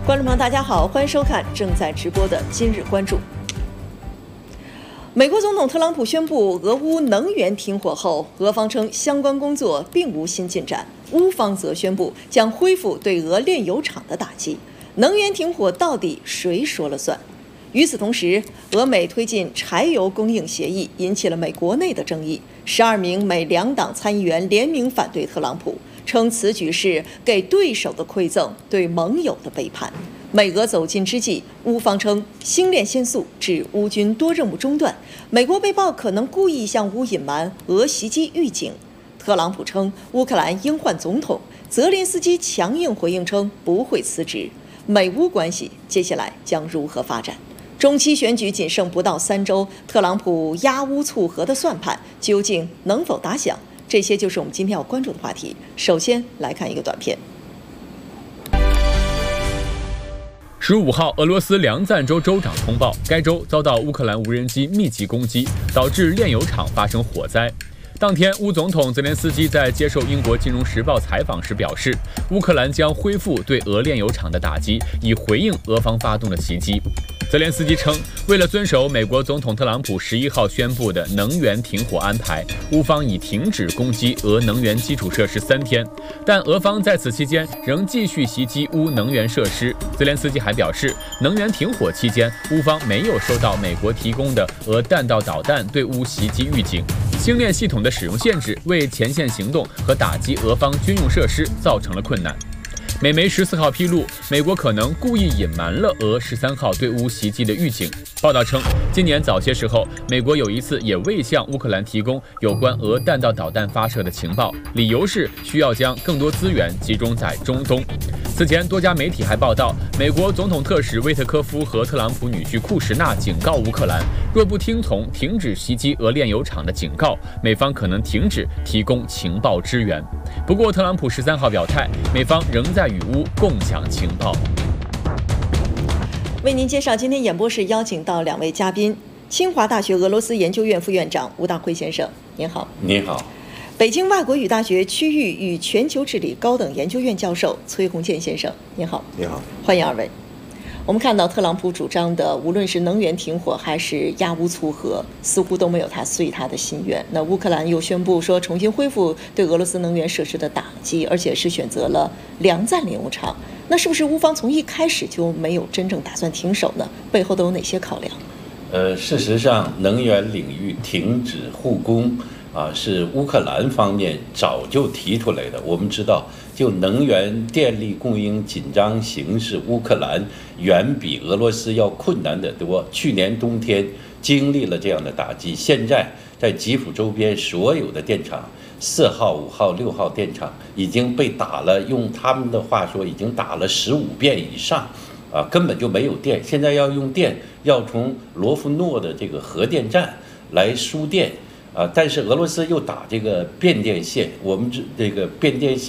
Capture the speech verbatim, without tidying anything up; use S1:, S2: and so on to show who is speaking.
S1: 观众朋友，大家好，欢迎收看正在直播的今日关注。美国总统特朗普宣布俄乌能源停火后，俄方称相关工作并无新进展，乌方则宣布将恢复对俄炼油厂的打击。能源停火到底谁说了算？与此同时，俄美推进柴油供应协议引起了美国内的争议，十二名美两党参议员联名反对特朗普，称此举是给对手的馈赠，对盟友的背叛。美俄走近之际，乌方称星链限速致乌军多任务中断，美国被曝可能故意向乌隐瞒俄袭击预警。特朗普称乌克兰应换总统，泽连斯基强硬回应称不会辞职。美乌关系接下来将如何发展？中期选举仅剩不到三周，特朗普压乌促和的算盘究竟能否打响？这些就是我们今天要关注的话题。首先来看一个短片。
S2: 十五号，俄罗斯梁赞州州长通报，该州遭到乌克兰无人机密集攻击，导致炼油厂发生火灾。当天，乌总统泽连斯基在接受英国《金融时报》采访时表示，乌克兰将恢复对俄炼油厂的打击，以回应俄方发动的袭击。泽连斯基称，为了遵守美国总统特朗普十一号宣布的能源停火安排，乌方已停止攻击俄能源基础设施三天，但俄方在此期间仍继续袭击乌能源设施。泽连斯基还表示，能源停火期间，乌方没有收到美国提供的俄弹道导弹对乌袭击预警。星链系统的使用限制为前线行动和打击俄方军用设施造成了困难。美媒十四号披露，美国可能故意隐瞒了俄十三号对乌袭击的预警。报道称，今年早些时候，美国有一次也未向乌克兰提供有关俄弹道导弹发射的情报，理由是需要将更多资源集中在中东。此前，多家媒体还报道，美国总统特使威特科夫和特朗普女婿库什纳警告乌克兰，若不听从停止袭击俄炼油厂的警告，美方可能停止提供情报支援。不过，特朗普十三号表态，美方仍在与乌共享情报。
S1: 为您介绍今天演播室邀请到两位嘉宾：清华大学俄罗斯研究院副院长吴大辉先生，您好。
S3: 您好。
S1: 北京外国语大学区域与全球治理高等研究院教授崔洪建先生，您好。
S3: 您好，
S1: 欢迎二位。我们看到特朗普主张的，无论是能源停火还是压乌促和，似乎都没有他遂他的心愿。那乌克兰又宣布说重新恢复对俄罗斯能源设施的打击，而且是选择了梁赞炼油厂。那是不是乌方从一开始就没有真正打算停手呢？背后都有哪些考量？
S3: 呃，事实上，能源领域停止护工啊，是乌克兰方面早就提出来的。我们知道，就能源电力供应紧张形势，乌克兰远比俄罗斯要困难得多。去年冬天经历了这样的打击，现在在基辅周边所有的电厂，四号、五号、六号电厂已经被打了，用他们的话说，已经打了十五遍以上，啊，根本就没有电。现在要用电，要从罗夫诺的这个核电站来输电。啊，但是俄罗斯又打这个变电线，我们这这个变电线